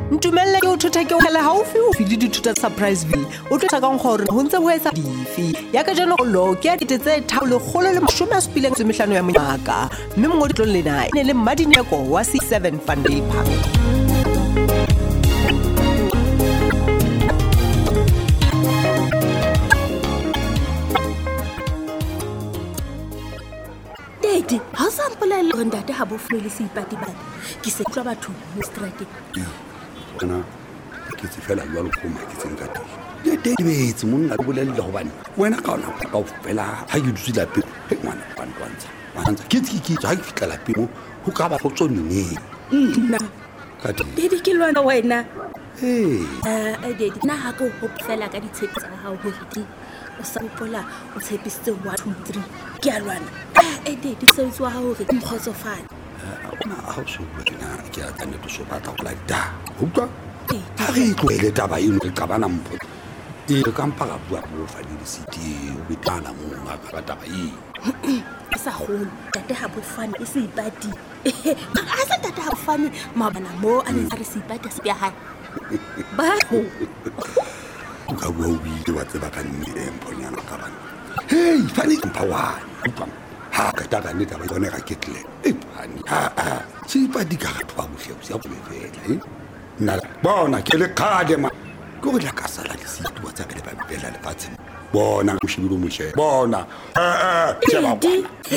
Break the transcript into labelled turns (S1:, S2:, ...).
S1: ntumelle ke o thotha ke o hele haufi o fidi dithuta Surpriseville o tlo tlhakang gore ho ntse ho etsa dife ya ka jeno lo ke a ditetse thaulo kgolo le 75 ya monyaka mme mongodi tlo lena ene le Mmadineko wa C7 Funday Park.
S2: Ha sa mpolelle hore ntate ha bo fumele seipati ba ke se tloba batho mo strateng
S3: bona ke se fela jwalo go ma ke tseng ka teng le betse monna o bolelle hobane wena ka ona ka o fela ha ke dutse lape ngwana kwantsha ke ha ke fitla lape mo ho ka ba go tsonne
S2: nna
S3: ka teng
S2: ke lwana wena
S3: Daddy
S2: na ha go fela ka ditshepi tsa hao hore di o sa pola o tshepisitse 1 2 3 ke a lwana Daddy tsebitse wa hore ke mkgotsofane
S3: ona a o so bona ke a tsane to so batla go like da utlwa ha re tloele taba eno ke qabana mpho re ka mpa ga bua bo fa di city o betana mo ga ka taba
S2: sa golo tate ha bo fane e se ipati a sa tate ha fane mabana mo a ne re se ipati se ya ha ba ho
S3: ka bua o bile wa tseba ka nne emponyana ka bana hey fane empower utlwa ha ka ta ka nne taba yone ga ketle pani se ipati ka ga ba bo sheo ya go levela nna bona ke le khade ma go la ka sala le situ wa tsaka le ba bela le fatshe bona go shibilo mo she bona